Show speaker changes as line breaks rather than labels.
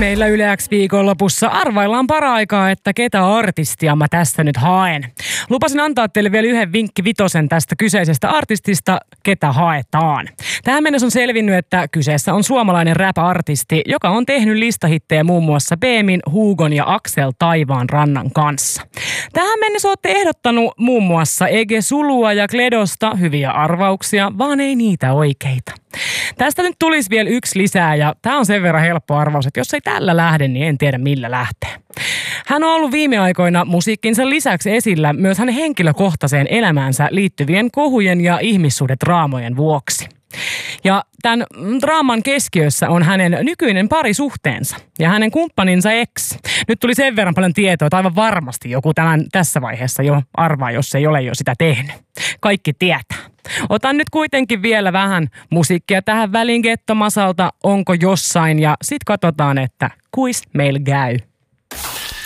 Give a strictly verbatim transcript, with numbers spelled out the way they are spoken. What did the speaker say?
Meillä Yle X viikonlopussa arvaillaan paraikaa, että ketä artistia mä tästä nyt haen. Lupasin antaa teille vielä yhden vinkki vitosen tästä kyseisestä artistista, ketä haetaan. Tähän mennessä on selvinnyt, että kyseessä on suomalainen rap-artisti, joka on tehnyt listahittejä muun muassa Beemin, Hugon ja Aksel Taivaanrannan kanssa. Tähän mennessä olette ehdottanut muun muassa Ege Sulua ja Kledosta hyviä arvauksia, vaan ei niitä oikeita. Tästä nyt tulisi vielä yksi lisää ja tämä on sen verran helppo arvaus, että jos ei tällä lähde, niin en tiedä millä lähtee. Hän on ollut viime aikoina musiikkinsa lisäksi esillä myös hänen henkilökohtaiseen elämäänsä liittyvien kohujen ja ihmissuhdedraamojen vuoksi. Ja tämän draaman keskiössä on hänen nykyinen parisuhteensa ja hänen kumppaninsa ex. Nyt tuli sen verran paljon tietoa, että aivan varmasti joku tämän tässä vaiheessa jo arvaa, jos ei ole jo sitä tehnyt. Kaikki tietää. Otan nyt kuitenkin vielä vähän musiikkia tähän väliin Gettomasalta, onko jossain, ja sit katsotaan, että kuis meillä käy.